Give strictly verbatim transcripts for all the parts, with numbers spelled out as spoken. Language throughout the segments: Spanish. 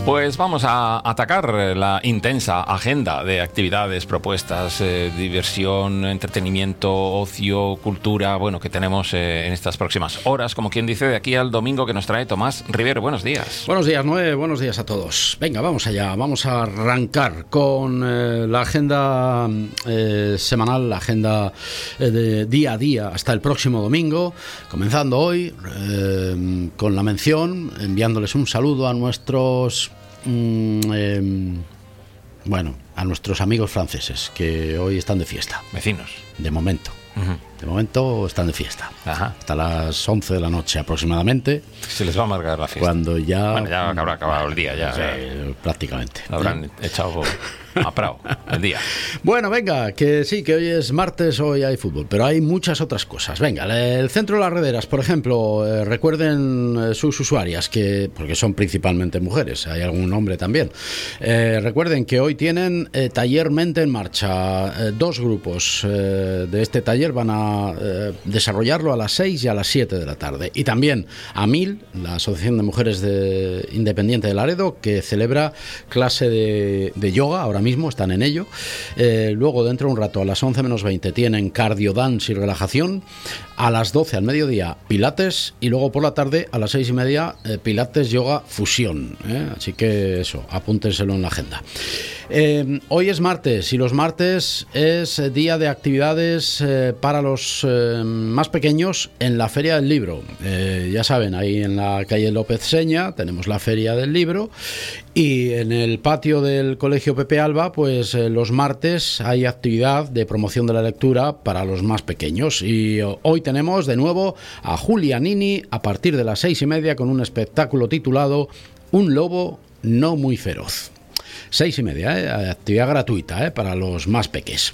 Pues vamos a atacar la intensa agenda de actividades, propuestas, eh, diversión, entretenimiento, ocio, cultura, bueno, que tenemos eh, en estas próximas horas, como quien dice, de aquí al domingo, que nos trae Tomás Rivero. Buenos días. Buenos días, Noé. Buenos días a todos. Venga, vamos allá. Vamos a arrancar con eh, la agenda eh, semanal, la agenda eh, de día a día hasta el próximo domingo, comenzando hoy eh, con la mención, enviándoles un saludo a nuestros... Eh, bueno, a nuestros amigos franceses que hoy están de fiesta. Vecinos. De momento. Uh-huh. De momento están de fiesta. Ajá. Hasta las once de la noche aproximadamente. Se les va a amargar la fiesta. Cuando ya... Bueno, ya habrá acabado el día, ya. Sí, ya. Prácticamente. Lo habrán ¿eh? echado a Prado el día. Bueno, venga, que sí, que hoy es martes, hoy hay fútbol, pero hay muchas otras cosas. Venga, el Centro de las Rederas, por ejemplo, eh, recuerden eh, sus usuarias, que porque son principalmente mujeres, hay algún hombre también. Eh, recuerden que hoy tienen eh, taller Mente en Marcha. Eh, dos grupos eh, de este taller van a eh, desarrollarlo a las seis y a las siete de la tarde. Y también a Mil, la Asociación de Mujeres de, Independiente de Laredo, que celebra clase de, de yoga, ahora mismo están en ello. Eh, luego, dentro de un rato, a las once menos veinte, tienen cardio dance y relajación. A las doce al mediodía, pilates. Y luego por la tarde, a las seis y media, eh, pilates, yoga, fusión. ¿eh? Así que eso, apúntenselo en la agenda. Eh, hoy es martes y los martes es día de actividades eh, para los eh, más pequeños en la Feria del Libro. Eh, ya saben, ahí en la calle López Seña tenemos la Feria del Libro y en el patio del Colegio Pepe Alba, pues eh, los martes hay actividad de promoción de la lectura para los más pequeños. Y eh, hoy tenemos de nuevo a Julia Nini a partir de las seis y media con un espectáculo titulado Un lobo no muy feroz. Seis y media, ¿eh? Actividad gratuita, ¿eh? Para los más peques.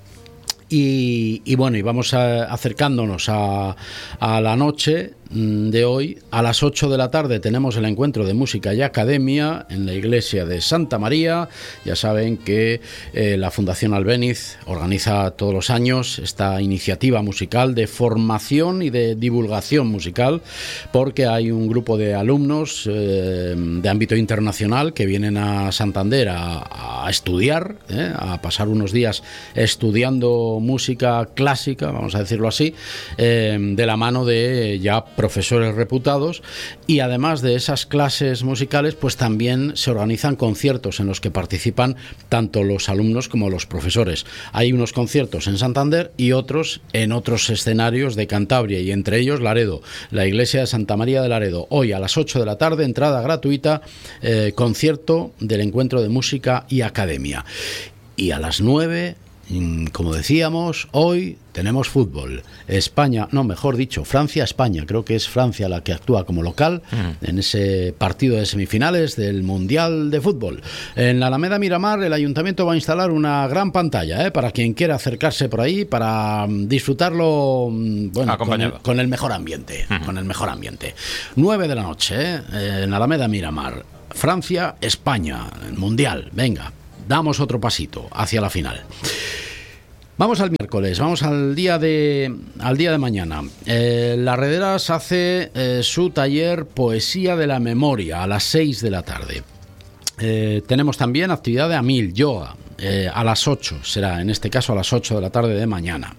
Y, y bueno, y vamos a, acercándonos a, a la noche de hoy. A las ocho de la tarde tenemos el encuentro de música y academia en la iglesia de Santa María. Ya saben que eh, la Fundación Albéniz organiza todos los años esta iniciativa musical de formación y de divulgación musical, porque hay un grupo de alumnos eh, de ámbito internacional que vienen a Santander a, a estudiar, eh, a pasar unos días estudiando música clásica, vamos a decirlo así, eh, de la mano de ya profesores reputados. Y además de esas clases musicales, pues también se organizan conciertos en los que participan tanto los alumnos como los profesores. Hay unos conciertos en Santander y otros en otros escenarios de Cantabria, y entre ellos Laredo, la iglesia de Santa María de Laredo. Hoy a las ocho de la tarde, entrada gratuita, eh, concierto del encuentro de música y academia. Y a las nueve, como decíamos, hoy tenemos fútbol. España, no, mejor dicho, Francia-España. Creo que es Francia la que actúa como local uh-huh. en ese partido de semifinales del Mundial de Fútbol. En la Alameda Miramar, el Ayuntamiento va a instalar una gran pantalla, ¿eh? Para quien quiera acercarse por ahí, para disfrutarlo, bueno, con el, con el mejor ambiente. Uh-huh. Con el mejor ambiente. Nueve de la noche, ¿eh? En la Alameda Miramar. Francia-España, el Mundial. Venga, damos otro pasito hacia la final. Vamos al miércoles, vamos al día de al día de mañana. Eh, Las Rederas hace eh, su taller Poesía de la Memoria a las seis de la tarde. Eh, tenemos también actividad de Amil, yoga, eh, a las ocho, será en este caso a las ocho de la tarde de mañana.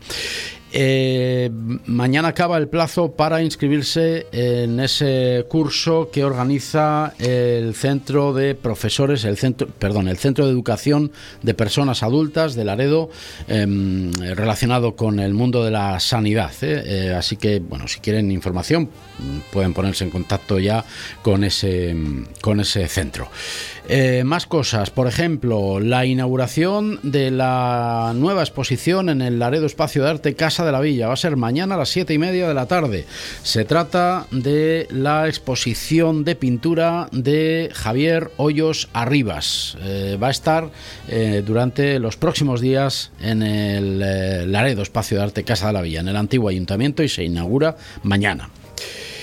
Eh, mañana acaba el plazo para inscribirse en ese curso que organiza el Centro de Profesores, el centro, perdón, el Centro de Educación de Personas Adultas de Laredo, eh, relacionado con el mundo de la sanidad. ¿eh? Eh, así que, bueno, si quieren información, pueden ponerse en contacto ya con ese, con ese centro. Eh, más cosas, por ejemplo, la inauguración de la nueva exposición en el Laredo Espacio de Arte Casa de la Villa. Va a ser mañana a las siete y media de la tarde. Se trata de la exposición de pintura de Javier Hoyos Arribas. Eh, va a estar eh, durante los próximos días en el eh, Laredo Espacio de Arte Casa de la Villa, en el antiguo ayuntamiento, y se inaugura mañana.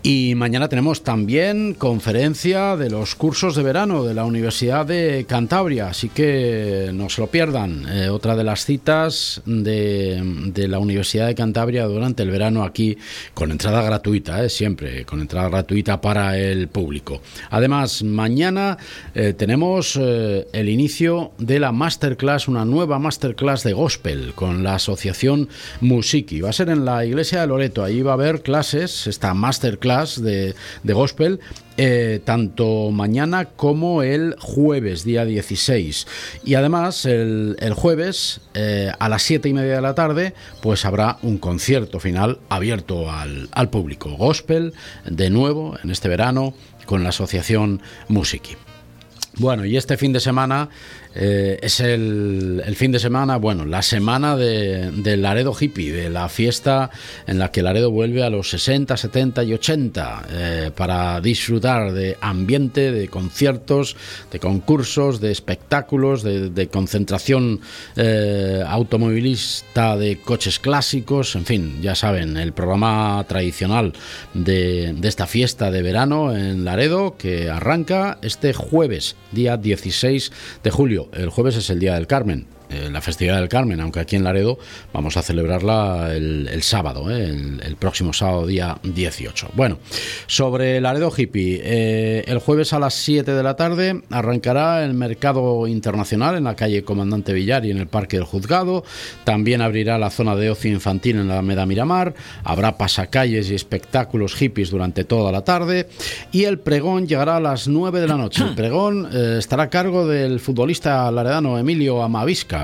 Y mañana tenemos también conferencia de los cursos de verano de la Universidad de Cantabria, así que no se lo pierdan. Eh, otra de las citas de, de la Universidad de Cantabria durante el verano aquí, con entrada gratuita, eh, siempre con entrada gratuita para el público. Además, mañana eh, tenemos eh, el inicio de la masterclass, una nueva masterclass de gospel con la asociación Musiki. Va a ser en la iglesia de Loreto, ahí va a haber clases, esta masterclass De, de gospel, eh, tanto mañana como el jueves, día dieciséis. Y además el, el jueves eh, a las siete y media de la tarde pues habrá un concierto final abierto al, al público. Gospel, de nuevo, en este verano, con la asociación Musiki. Bueno, y este fin de semana eh, es el, el fin de semana, bueno, la semana de, de Laredo Hippie, de la fiesta en la que Laredo vuelve a los sesenta, setenta y ochenta eh, para disfrutar de ambiente, de conciertos, de concursos, de espectáculos, de, de concentración eh, automovilista de coches clásicos, en fin, ya saben, el programa tradicional de, de esta fiesta de verano en Laredo que arranca este jueves, día dieciséis de julio. El jueves es el Día del Carmen, eh, la festividad del Carmen, aunque aquí en Laredo vamos a celebrarla el, el sábado, eh, el, el próximo sábado, día dieciocho. Bueno, sobre Laredo Hippie, eh, el jueves a las siete de la tarde arrancará el mercado internacional en la calle Comandante Villar y en el Parque del Juzgado. También abrirá la zona de ocio infantil en la Alameda Miramar. Habrá pasacalles y espectáculos hippies durante toda la tarde. Y el pregón llegará a las nueve de la noche. El pregón eh, estará a cargo del futbolista laredano Emilio Amavisca.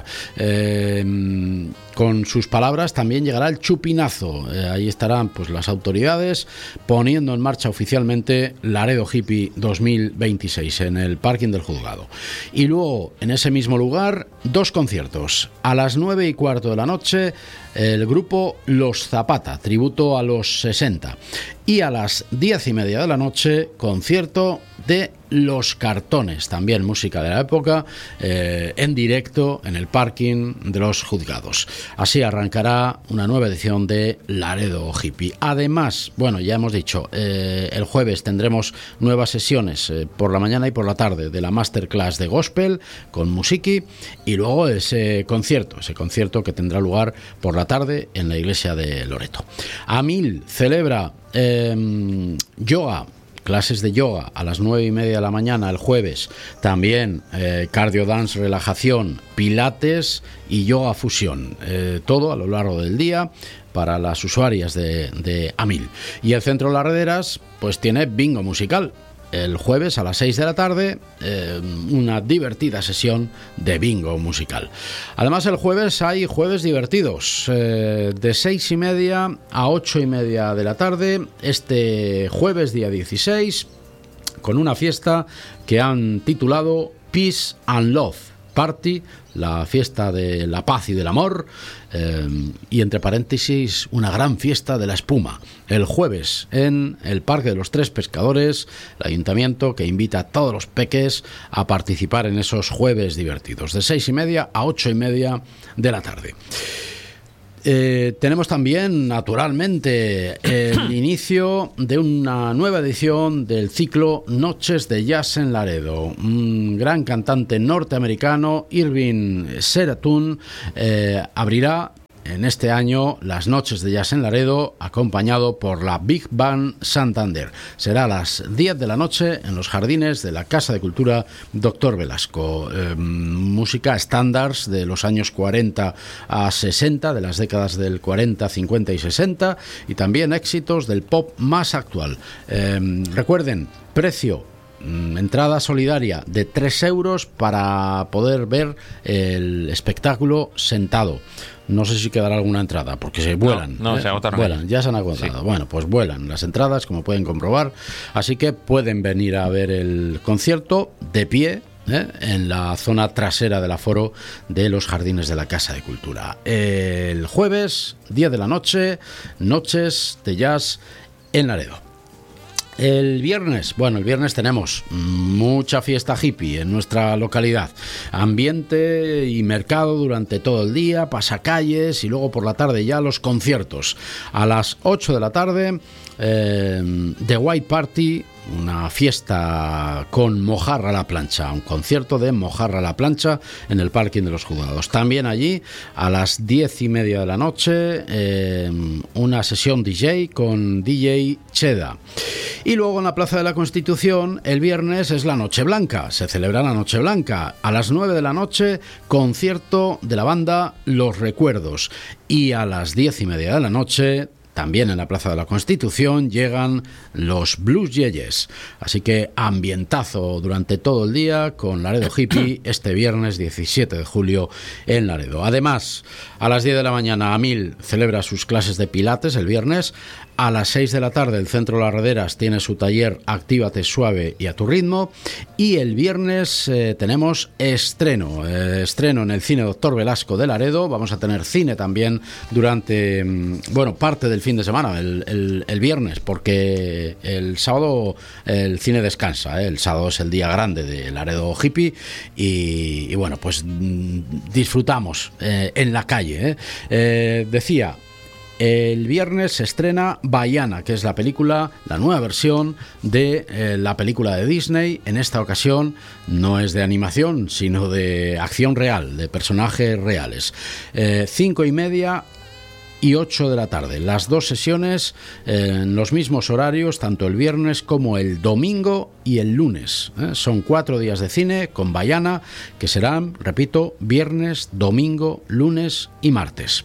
Eh, con sus palabras también llegará el chupinazo. Eh, ahí estarán pues las autoridades poniendo en marcha oficialmente Laredo Hippie dos mil veintiséis en el parking del juzgado. Y luego en ese mismo lugar dos conciertos. A las nueve y cuarto de la noche el grupo Los Zapata, tributo a los sesenta. Y a las diez y media de la noche concierto de Los Cartones, también música de la época, eh, en directo en el parking de los juzgados. Así arrancará una nueva edición de Laredo Hippie. Además, bueno, ya hemos dicho, eh, el jueves tendremos nuevas sesiones eh, por la mañana y por la tarde de la masterclass de gospel con Musiki, y luego ese concierto, ese concierto que tendrá lugar por la tarde en la iglesia de Loreto. Amil celebra eh, yoga, clases de yoga a las nueve y media de la mañana el jueves, también eh, cardio dance, relajación, pilates y yoga fusión, eh, todo a lo largo del día para las usuarias de, de Amil. Y el Centro Las Rederas pues tiene bingo musical el jueves a las seis de la tarde, eh, una divertida sesión de bingo musical. Además, el jueves hay jueves divertidos, eh, de seis y media a ocho y media de la tarde, este jueves día dieciséis, con una fiesta que han titulado Peace and Love Party, la fiesta de la paz y del amor, eh, y entre paréntesis, una gran fiesta de la espuma. El jueves en el Parque de los Tres Pescadores, el ayuntamiento que invita a todos los peques a participar en esos jueves divertidos, de seis y media a ocho y media de la tarde. Eh, tenemos también, naturalmente, el inicio de una nueva edición del ciclo Noches de Jazz en Laredo. Un gran cantante norteamericano, Irving Seratun, eh, abrirá en este año las Noches de Jazz en Laredo, acompañado por la Big Band Santander. Será a las diez de la noche en los jardines de la Casa de Cultura Doctor Velasco. Eh, música estándares de los años cuarenta a sesenta, de las décadas del cuarenta, cincuenta y sesenta, y también éxitos del pop más actual. Eh, recuerden, precio, entrada solidaria de tres euros para poder ver el espectáculo sentado. No sé si quedará alguna entrada, porque se vuelan. No, no ¿eh? se agotaron. Vuelan, ya se han agotado. Sí. Bueno, pues vuelan las entradas, como pueden comprobar. Así que pueden venir a ver el concierto de pie, ¿eh? en la zona trasera del aforo de los jardines de la Casa de Cultura. El jueves, diez de la noche, Noches de Jazz en Laredo. El viernes, bueno, el viernes tenemos mucha fiesta hippie en nuestra localidad. Ambiente y mercado durante todo el día, pasacalles y luego por la tarde ya los conciertos. A las ocho de la tarde eh, The White Party, una fiesta con Mojarra a la plancha, un concierto de Mojarra a la plancha en el parking de los Juzgados. También allí a las diez y media de la noche eh, una sesión D J con D J Cheda. Y luego en la Plaza de la Constitución el viernes es la Noche Blanca, se celebra la Noche Blanca. A las nueve de la noche concierto de la banda Los Recuerdos, y a las diez y media de la noche también en la Plaza de la Constitución llegan los Blues Yeyes. Así que ambientazo durante todo el día con Laredo Hippie este viernes diecisiete de julio en Laredo. Además, a las diez de la mañana Amil celebra sus clases de pilates el viernes. A las seis de la tarde el Centro Las Rederas tiene su taller Actívate Suave y a tu ritmo. Y el viernes eh, tenemos estreno, eh, estreno en el Cine Doctor Velasco de Laredo. Vamos a tener cine también durante, bueno, parte del fin de semana, el, el, el viernes, porque el sábado el cine descansa, ¿eh? El sábado es el día grande de Laredo Hippie y, y bueno, pues disfrutamos eh, en la calle, ¿eh? Eh, decía, el viernes se estrena Baiana, que es la película, la nueva versión de eh, la película de Disney. En esta ocasión no es de animación, sino de acción real, de personajes reales. Eh, cinco y media y ocho de la tarde. Las dos sesiones eh, en los mismos horarios, tanto el viernes como el domingo y el lunes. ¿eh? Son cuatro días de cine con Baiana, que serán, repito, viernes, domingo, lunes y martes.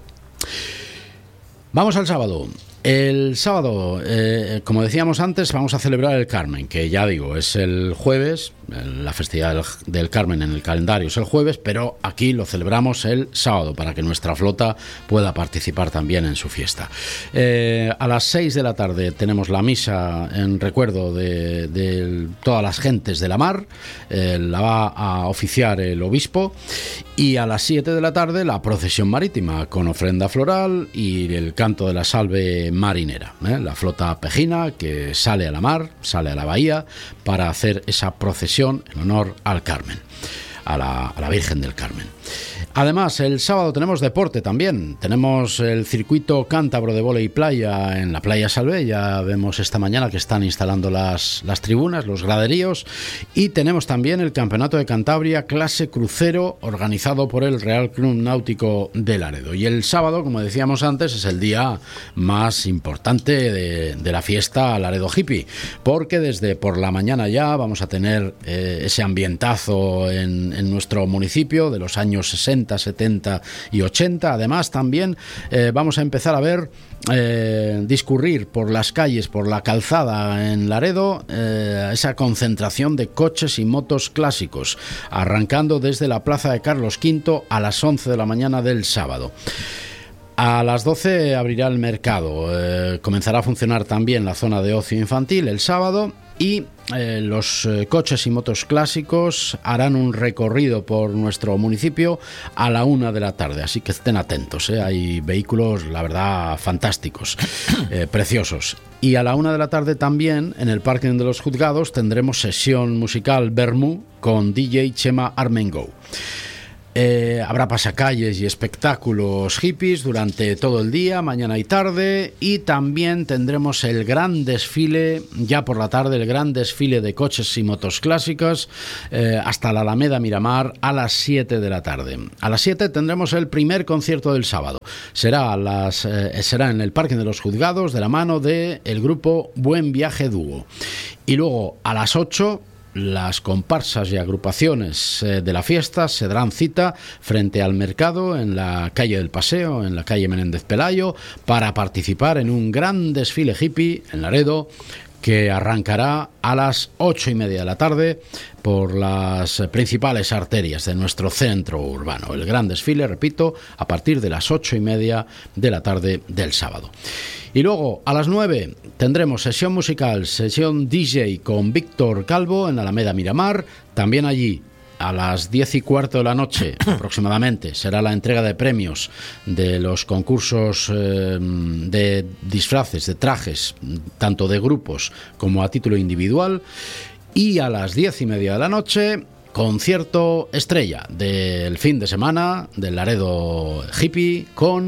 Vamos al sábado. El sábado, eh, como decíamos antes, vamos a celebrar el Carmen, que ya digo, es el jueves, la festividad del, del Carmen en el calendario es el jueves, pero aquí lo celebramos el sábado para que nuestra flota pueda participar también en su fiesta. Eh, a las seis de la tarde tenemos la misa en recuerdo de, de todas las gentes de la mar, eh, la va a oficiar el obispo, y a las siete de la tarde la procesión marítima con ofrenda floral y el canto de la salve marinera, ¿eh? La flota pejina que sale a la mar, sale a la bahía para hacer esa procesión en honor al Carmen, a la, a la Virgen del Carmen. Además, el sábado tenemos deporte también. Tenemos el circuito cántabro de vóley playa en la playa Salvé. Ya vemos esta mañana que están instalando las, las tribunas, los graderíos. Y tenemos también el Campeonato de Cantabria clase crucero organizado por el Real Club Náutico de Laredo. Y el sábado, como decíamos antes, es el día más importante de, de la fiesta Laredo Hippie, porque desde por la mañana ya vamos a tener eh, ese ambientazo en, en nuestro municipio de los años sesenta, setenta y ochenta. Además también eh, vamos a empezar a ver eh, discurrir por las calles, por la calzada en Laredo, eh, esa concentración de coches y motos clásicos, arrancando desde la plaza de Carlos quinto a las once de la mañana del sábado. A las doce abrirá el mercado, eh, comenzará a funcionar también la zona de ocio infantil el sábado. Y eh, los eh, coches y motos clásicos harán un recorrido por nuestro municipio a la una de la tarde, así que estén atentos, ¿eh? Hay vehículos, la verdad, fantásticos, eh, preciosos. Y a la una de la tarde también, en el parking de los Juzgados, tendremos sesión musical Bermú con D J Chema Armengo. Eh, habrá pasacalles y espectáculos hippies durante todo el día, mañana y tarde, y también tendremos el gran desfile, ya por la tarde, el gran desfile de coches y motos clásicas eh, hasta la Alameda Miramar a las siete de la tarde. A las siete tendremos el primer concierto del sábado. Será, a las, eh, será en el Parque de los Juzgados de la mano del grupo Buen Viaje Dúo. Y luego a las ocho... las comparsas y agrupaciones de la fiesta se darán cita frente al mercado en la calle del Paseo, en la calle Menéndez Pelayo, para participar en un gran desfile hippie en Laredo que arrancará a las ocho y media de la tarde por las principales arterias de nuestro centro urbano. El gran desfile, repito, a partir de las ocho y media de la tarde del sábado. Y luego, a las nueve, tendremos sesión musical, sesión D J con Víctor Calvo en Alameda Miramar. También allí, a las diez y cuarto de la noche aproximadamente, será la entrega de premios de los concursos eh, de disfraces, de trajes, tanto de grupos como a título individual. Y a las diez y media de la noche, concierto estrella del fin de semana del Laredo Hippie con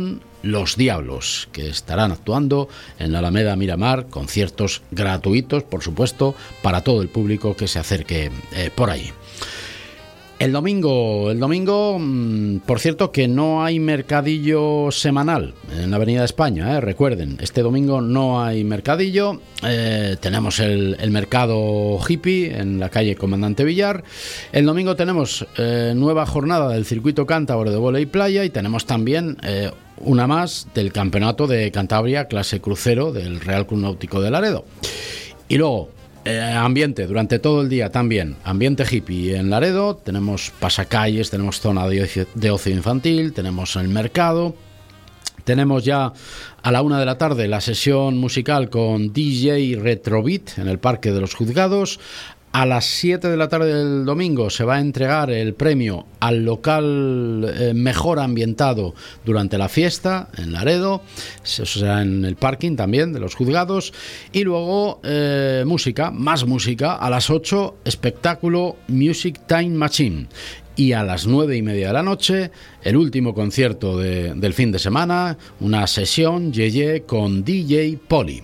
Los Diablos, que estarán actuando en la Alameda Miramar, conciertos gratuitos, por supuesto, para todo el público que se acerque eh, por allí. El domingo, el domingo, por cierto, que no hay mercadillo semanal en la Avenida de España, ¿eh? Recuerden, este domingo no hay mercadillo, eh, tenemos el, el mercado hippie en la calle Comandante Villar. El domingo tenemos eh, nueva jornada del circuito cántabro de vóley playa y tenemos también eh, una más del campeonato de Cantabria clase crucero del Real Club Náutico de Laredo. Y luego, Eh, ambiente, durante todo el día también, ambiente hippie en Laredo, tenemos pasacalles, tenemos zona de ocio, de ocio infantil, tenemos el mercado, tenemos ya a la una de la tarde la sesión musical con D J Retrobeat en el Parque de los Juzgados. A las siete de la tarde del domingo se va a entregar el premio al local eh, mejor ambientado durante la fiesta en Laredo, eso será en el parking también de los Juzgados. Y luego eh, música, más música, a las ocho espectáculo Music Time Machine. Y a las nueve y media de la noche, el último concierto de, del fin de semana, una sesión Yeye con D J Poli.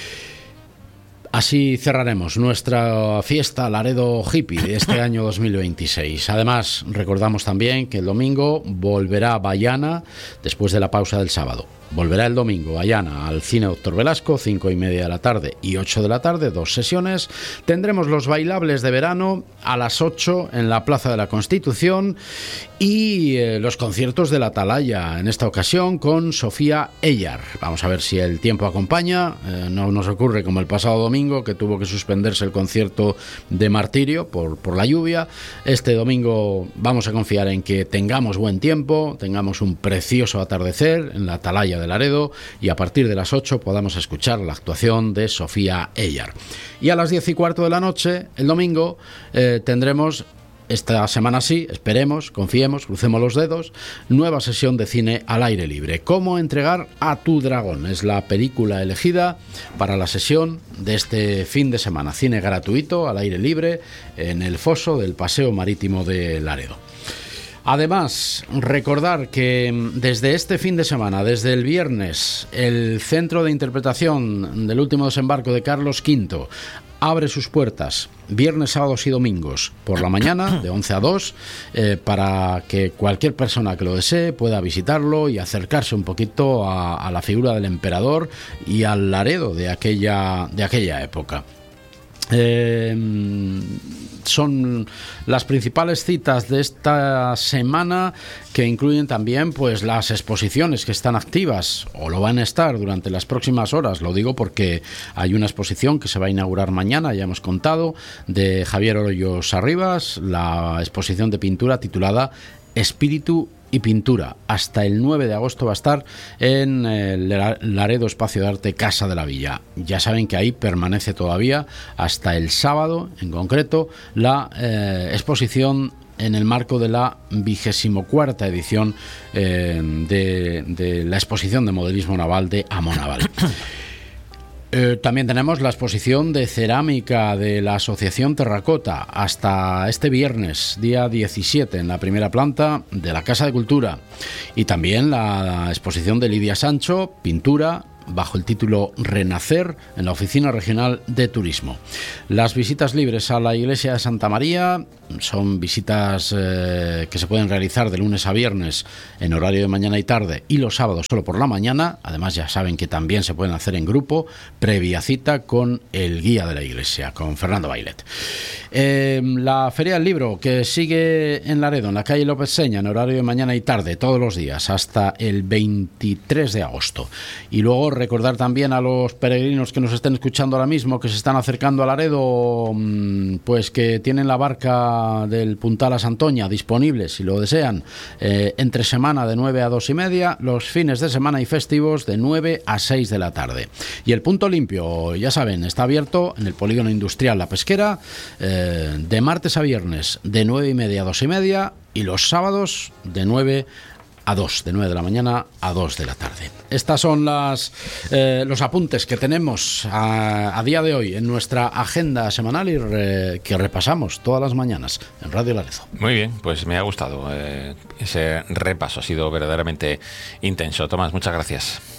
Así cerraremos nuestra fiesta Laredo Hippie de este año dos mil veintiséis. Además, recordamos también que el domingo volverá Bayana después de la pausa del sábado. Volverá el domingo Bayana al Cine Doctor Velasco, cinco y media de la tarde y ocho de la tarde, dos sesiones. Tendremos los bailables de verano a las ocho en la Plaza de la Constitución y eh, los conciertos de la Atalaya, en esta ocasión con Sofía Ellar. Vamos a ver si el tiempo acompaña. Eh, no nos ocurre como el pasado domingo, que tuvo que suspenderse el concierto de Martirio por, por la lluvia. Este domingo vamos a confiar en que tengamos buen tiempo, tengamos un precioso atardecer en la Atalaya de Laredo y a partir de las ocho podamos escuchar la actuación de Sofía Ellar. Y a las diez y cuarto de la noche, el domingo, eh, tendremos, esta semana sí, esperemos, confiemos, crucemos los dedos, nueva sesión de cine al aire libre. ¿Cómo entregar a tu dragón? Es la película elegida para la sesión de este fin de semana. Cine gratuito al aire libre en el foso del Paseo Marítimo de Laredo. Además, recordar que desde este fin de semana, desde el viernes, el Centro de Interpretación del Último Desembarco de Carlos quinto abre sus puertas viernes, sábados y domingos por la mañana de once a dos eh, para que cualquier persona que lo desee pueda visitarlo y acercarse un poquito a, a la figura del emperador y al Laredo de aquella, de aquella época. Eh, son las principales citas de esta semana, que incluyen también pues las exposiciones que están activas o lo van a estar durante las próximas horas. Lo digo porque hay una exposición que se va a inaugurar mañana, ya hemos contado, de Javier Hoyos Arribas, la exposición de pintura titulada Espíritu y Pintura. Hasta el nueve de agosto va a estar en el Laredo Espacio de Arte Casa de la Villa. Ya saben que ahí permanece todavía hasta el sábado, en concreto, la eh, exposición en el marco de la vigésimo cuarta edición eh, de, de la exposición de modelismo naval de Amonaval. Eh, también tenemos la exposición de cerámica de la Asociación Terracota hasta este viernes, día diecisiete, en la primera planta de la Casa de Cultura. Y también la exposición de Lidia Sancho, pintura, bajo el título Renacer, en la Oficina Regional de Turismo. Las visitas libres a la Iglesia de Santa María son visitas eh, que se pueden realizar de lunes a viernes en horario de mañana y tarde, y los sábados solo por la mañana. Además, ya saben que también se pueden hacer en grupo, previa cita con el guía de la iglesia, con Fernando Bailet. Eh, la Feria del Libro, que sigue en Laredo, en la calle López Seña, en horario de mañana y tarde, todos los días, hasta el veintitrés de agosto. Y luego recordar también a los peregrinos que nos estén escuchando ahora mismo, que se están acercando a Laredo, pues que tienen la barca del Puntal a Santoña disponible, si lo desean, eh, entre semana de nueve a dos y media, los fines de semana y festivos de nueve a seis de la tarde. Y el Punto Limpio, ya saben, está abierto en el Polígono Industrial La Pesquera, eh, de martes a viernes de nueve y media a dos y media, y los sábados de nueve a dos, de nueve de la mañana a dos de la tarde. Estas son las eh, los apuntes que tenemos a, a día de hoy en nuestra agenda semanal y re, que repasamos todas las mañanas en Radio Larezo. Muy bien, pues me ha gustado eh, ese repaso, ha sido verdaderamente intenso. Tomás, muchas gracias.